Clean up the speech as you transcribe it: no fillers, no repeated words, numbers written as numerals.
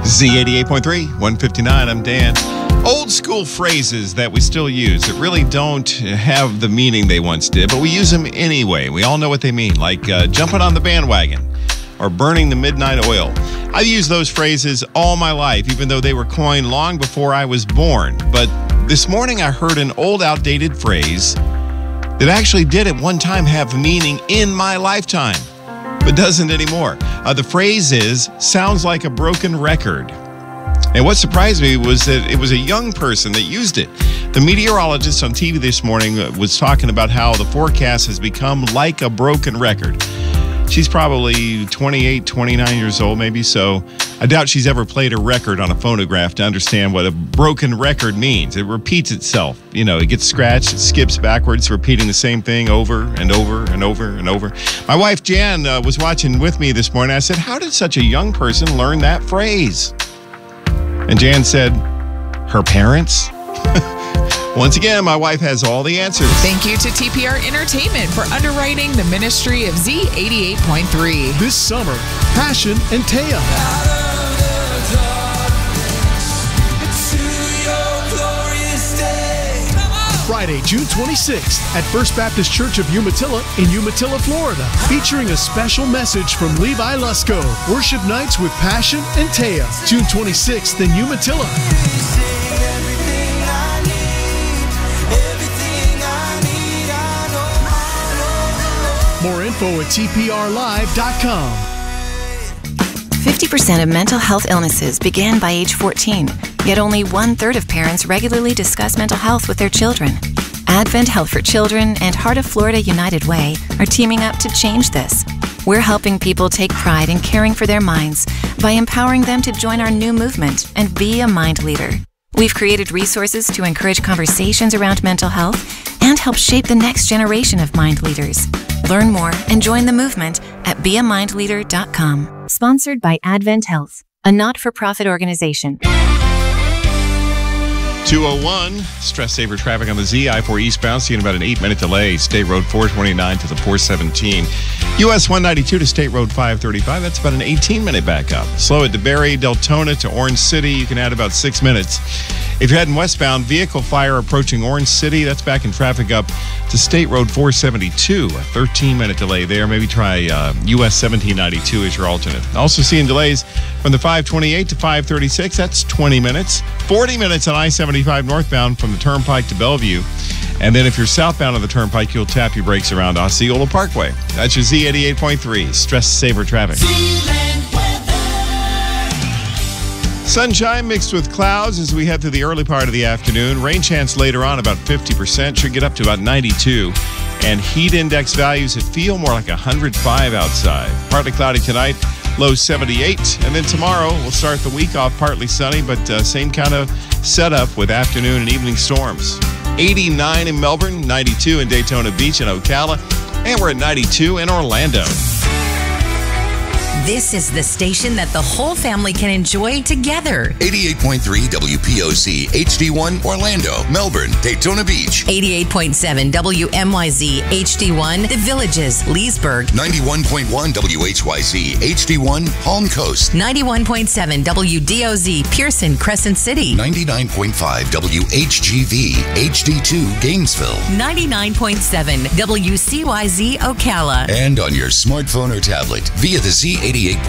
Z88.3, 159, I'm Dan. Old school phrases that we still use that really don't have the meaning they once did, but we use them anyway. We all know what they mean, like jumping on the bandwagon or burning the midnight oil. I've used those phrases all my life, even though they were coined long before I was born. But this morning I heard an old, outdated phrase that actually did at one time have meaning in my lifetime, but doesn't anymore. The phrase is, sounds like a broken record. And what surprised me was that it was a young person that used it. The meteorologist on TV this morning was talking about how the forecast has become like a broken record. She's probably 28, 29 years old, maybe so. I doubt she's ever played a record on a phonograph to understand what a broken record means. It repeats itself. You know, it gets scratched, it skips backwards, repeating the same thing over and over and over and over. My wife, Jan, was watching with me this morning. I said, how did such a young person learn that phrase? And Jan said, her parents? Once again, my wife has all the answers. Thank you to TPR Entertainment for underwriting the ministry of Z88.3. This summer, Passion and Taya. Friday, June 26th at First Baptist Church of Umatilla in Umatilla, Florida, featuring a special message from Levi Lusko. Worship nights with Passion and Taya, June 26th in Umatilla. More info at tprlive.com. 50% of mental health illnesses begin by age 14, yet only 1/3 of parents regularly discuss mental health with their children. Advent Health for Children and Heart of Florida United Way are teaming up to change this. We're helping people take pride in caring for their minds by empowering them to join our new movement and be a mind leader. We've created resources to encourage conversations around mental health and help shape the next generation of mind leaders. Learn more and join the movement at beamindleader.com. Sponsored by Advent Health, a not-for-profit organization. 201, stress saver traffic on the Z, I-4 eastbound, seeing about an 8-minute delay. State Road 429 to the 417. US 192 to State Road 535, that's about an 18-minute backup. Slow at DeBerry, Deltona to Orange City, you can add about 6 minutes. If you're heading westbound, vehicle fire approaching Orange City, that's backing traffic up to State Road 472, a 13-minute delay there. Maybe try US 1792 as your alternate. Also seeing delays from the 528 to 536, that's 20 minutes. 40 minutes on I-75 northbound from the Turnpike to Bellevue. And then if you're southbound on the Turnpike, you'll tap your brakes around Osceola Parkway. That's your Z88.3, stress saver traffic. Sunshine mixed with clouds as we head through the early part of the afternoon. Rain chance later on, about 50%. Should get up to about 92. And heat index values that feel more like 105 outside. Partly cloudy tonight, low 78. And then tomorrow, we'll start the week off partly sunny, but same kind of setup with afternoon and evening storms. 89 in Melbourne, 92 in Daytona Beach and Ocala, and we're at 92 in Orlando. This is the station that the whole family can enjoy together. 88.3 WPOC HD1 Orlando, Melbourne, Daytona Beach. 88.7 WMYZ HD1 The Villages, Leesburg. 91.1 WHYZ HD1 Palm Coast. 91.7 WDOZ Pearson, Crescent City. 99.5 WHGV HD2 Gainesville. 99.7 WCYZ Ocala. And on your smartphone or tablet via the Z88